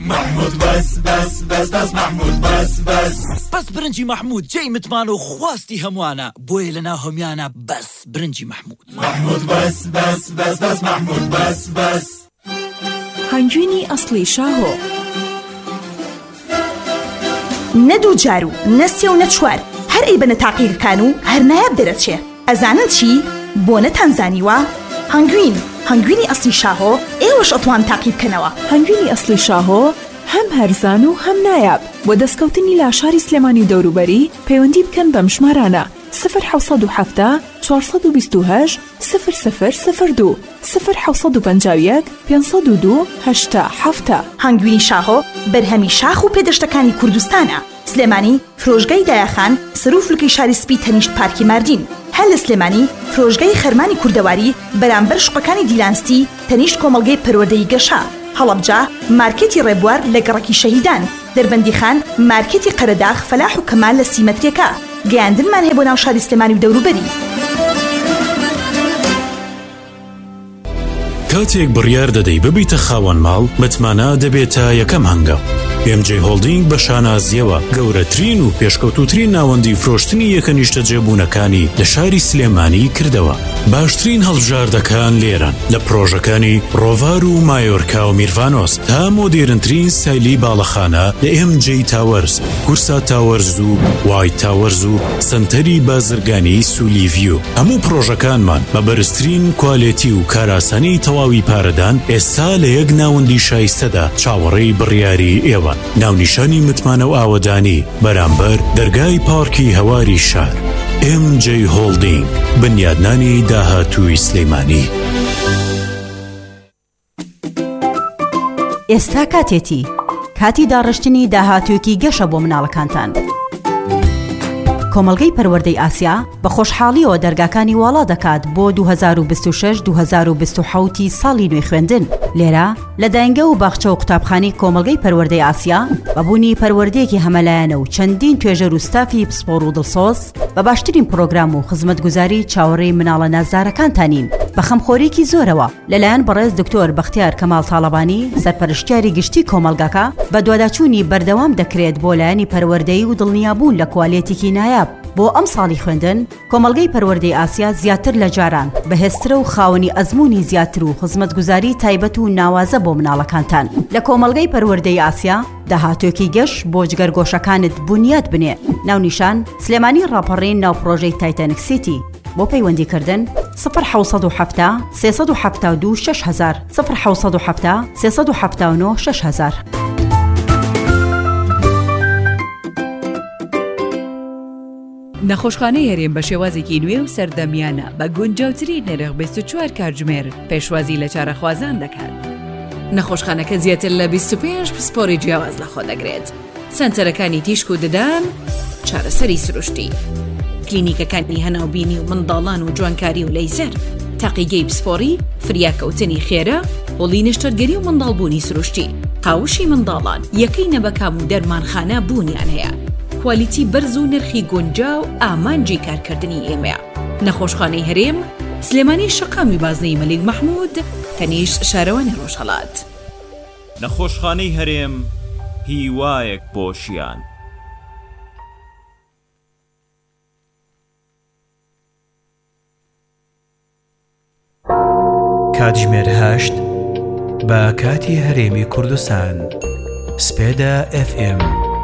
محمود بس بس بس بس محمود بس بس بس برنجي محمود جاي متمانو خواستي هموانا بوي لنا هميانا بس برنجي محمود محمود بس بس بس بس محمود بس بس هنجوینی ئەسڵی شاهۆ نەدوو جارو نەسێ و نەچوار هەر ئەی بەنە تاقیەکان و هەر نایاب دەرەچێ ئەزانن چی بۆ نەتانزانیوە هەنگوینی ئەسڵی شاهۆ ئێوەش ئەتوان تاقی بکەنەوە هەنگوینی ئەسڵی شاهۆ هەم هەرزان و هەم نایاب بۆ دەستکەوتنی لاشاری سلێمانی و دەوروبەری پەیوەندی بکەن بەم ژمارانە 1970 428 0002 1951 502 8 هەنگوینی شاهۆ بەرهەمی شاخ و پێدەشتەکانی کوردستانە سلێمانی فرۆژگای دایەخان سەروفلکەی شاری سپی تەنیشت پارکی ماردین هەل لە سلێمانی فرۆژگای خەرمانی کوردەواری بەرامبەر شوقەکانی دیلانستی تەنیشت کۆمەڵگەی پەروەردەی گەشا هەڵەبجا مارکێتی ڕێبوار لە گەڕەکی شەهیدان دەربەندیخان مارکێتی قەرەداغ فەلاح و کەمال لە سیمەتریەکە گەیاندنمان هەیە بۆ ناو شاری سلێمانی و دەوروبەری کاتێک بڕیار دەدەی ببیتە خاوەن ماڵ متمانە دەبێتە یەکەم هەنگاو MJ هۆڵدینگ بە شانازیەوە گەورەترین و پێشکەوتوترین ناوەندی فرۆشتنی یەکەنیشتە جێبوونەکانی لە شاری سلێمانی کردەوە باشترین هەڵبژاردەکان لێرن لە پرۆژەکانی ڕۆڤار و مایۆرکا و میرڤانۆس تا مۆدێرنترین سایلی باڵەخانە لە MJ تاوەرز کورسا تاوەرز و وایت تاوەرز و سنتەری بازرگانی سولیڤیو هەموو پرۆژەکانمان بە بەرزترین کوالێتی و کاراسانی تەواوی پارەدان ئێستا لە یەک ناوەندی شایستەدا چاوەڕێی بڕیاری ئێوە ناونیشانی متمانە و ئاوەدانی بەرامبەر دەرگای پارکی هەواری شار MJ هۆڵدینگ بنیادنانی داهاتووی سلێمانی ئێستا کاتێتی کاتی داڕشتنی داهاتوویەکی گەشە بۆ مناڵەکانتان کۆمەڵگەی پەروەردەی ئاسیا بە خۆشحاڵیەوە دەرگاکانی واڵا دەکات بۆ 2026-2027 ساڵی نوێی خوێندن لێرە لە داینگە و باخچە و قوتابخانەی کۆمەڵگەی پەروەردەی ئاسیا بەبوونی پەروەردەیەکی هەمەلایەنە و چەندین توێژەر و ستافی پسپۆڕ و دڵسۆز بە باشترین پرۆگرام و خزمەتگوزاری چاوەڕێی مناڵە نازدارەکانتانین بە خەمخۆرێکی زۆرەوە لەلایەن بەڕێز دکتۆر بەختیار کەماڵ تاڵەبانی سەرپەرشتیاری گشتی کۆمەلگاکە بە دواداچوونی بەردەوام دەکرێت بۆ لایەنی پەروەردەی و دڵنیابوون لە کوالێتێکی نایاب بۆ ئەم ساڵی خوێندن کۆمەڵگەی پەروەردەی ئاسیا زیاتر لە جاران بەهێزترە و خاوەنی ئەزموونی زیاتر و خزمەتگوزاری تایبەت و ناوازە بۆ مناڵەکانتان لە کۆمەڵگەی پەروەردەی ئاسیا داهاتوێکی گەشت بۆ جگەرگۆشەکانت بنیاد بنێ ناونیشان سلێمانی ڕاپەڕین ناو پرۆژەی تایتانیک سیتی بۆ پەیوەندیکردن 1970 372 6000 1970 379 6000 نەخۆشخانەی هەرێم بە شێوازێکی نوێ و سەردەمیانە بە گونجاوترین نرخ 24 کاتژمێر پێشوازی لە چارەخوازان دەکات. نەخۆشخانەکە زیاتر لە 25 پسپۆری جیاواز لەخۆ دەگرێت. سنتەرەکانی تیشک و ددان، چارەسەری سروشتی، کلینیکەکانی هەناوبینی و منداڵان و جوانکاری و لەیزەر، تاقیگەی پسپۆری، فریاکەوتنی خێرە، هۆڵی نیشتەرگەری و منداڵبوونی سروشتی، قاوشی منداڵان، یەکەی نەبەکام و دەرمانخانە بوونیان هەیە. کوالیتی بەرز و نرخی گونجاو ئامانجی کارکردنی ئێمەیە. نەخۆشخانەی هەرێم سلێمانی شەقامی بازنەی مەلیک مەحموود تەنیشت شارەوانی ڕۆژهەڵات. نەخۆشخانەی هەرێم هیوایەک بۆشیان. کاتژمێر 8 بە کاتی هەرێمی کوردستان سپێدا FM.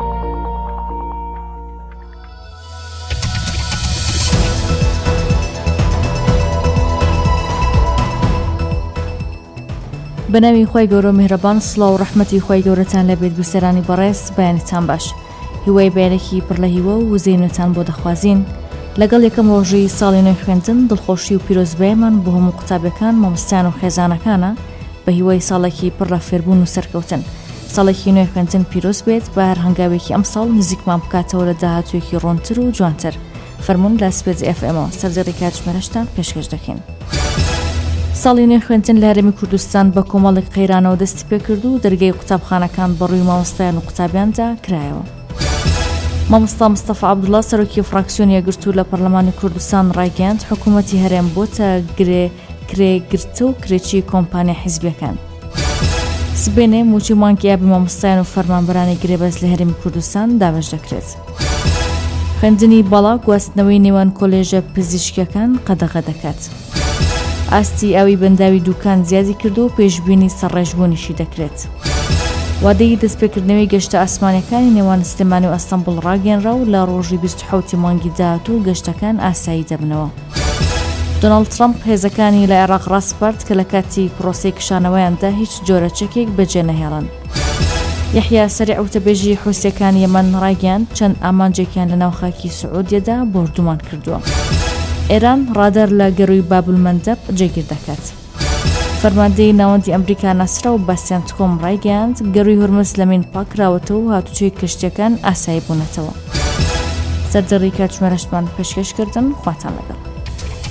بەناوی خۆی گەورە میهرەبان سڵاو و ڕەحمەتی خۆی گەورەتان لەبێت بیسەرانی بەڕێز بەیانتان باش هیوای بەیانێکی پڕ لە هیوە و وزەینتان بۆ دەخوازین لەگەڵ یەکەم ڕۆژی ساڵی نوێی خوێندن دڵخۆشی و پیرۆزبەیەمان بۆ هەموو قوتابەکان مامۆستایان و خێزانەکانە بە هیوای ساڵێکی پڕ لە فێربوون و سەرکەوتن ساڵێکی نوێی خوێندن پیرۆز بێت بە هەر هەنگاوێکی ئەم ساڵ نزیکمان بکاتەوە لە داهاتوویەکی ڕۆنتر و جوانتر فەرموون لە سپێد FM سەرجەڕی کاتژمێرەشتان پێشکەش دەکەین. ساڵی نوێی خوێندن لە هەرێمی کوردستان بە کۆمەڵێک قەیرانەوە دەستی پێکرد و دەرگای قوتابخانەکان بەڕووی مامۆستایان و قوتابیاندا کرایەوە. مامۆستا مستەفا عەبدوڵڵا سەرۆکی فراکسیۆنی یەکگرتوو لە پەرلەمانی کوردستان ڕایگەیاند حکوومەتی هەرێم بۆتە کرێگرتە و کرێکی کۆمپانیا حیزبیەکان. سبێنێ موچی مانکی ئابی مامۆستایان و فەرمانبەرانی گرێبەست لە هەرێمی کوردستان دابەش دەکرێت. خوێندنی بەڵا گواستنەوەی نێوان کۆلێژە پزیشکیەکان قەدەغە دەکات. ئاستی ئاوی بەنداوی دوکان زیادی کردو و پێشبینی سەرڕێژبوونیشی دەکرێت. وادەی دەستپێکردنەوەی گەشتە ئاسمانیەکانی نێوان سلێمانی و ئەستەمبوڵ ڕاگەنرا و لە ڕۆژی 27 مانگی داهاتوو گەشتەکان ئاسایی دەبنەوە. دۆناڵد ترامپ هێزەکانی لە عێراق ڕاستپارد کە لە کاتی پرۆسەی کشانەوەیاندا هیچ جۆرە چەکێک بەجێ نەهێڵن. یحیا سەریع وتەبێژی حوسیەکان یەمەن ڕاگەیاند چەند ئامانجێکیان لە ناوخاکی سعودیەدا بردومان کردووە. ئێران ڕادار لە گەڕووی بابلمەندەب جێگیر دەکات. فەرماندەی ناوەندی ئەمریکا ناسرا و باستیان تکۆم ڕایگەیاند گەڕووی هورمز لە مین پاکراوەتەوە و هاتوچۆی کەشتیەکان ئاسایی بوونەتەوە. سەردەڕی کاتژمێرەشتمان پێشکەشکردن خواتان لەگەڵ.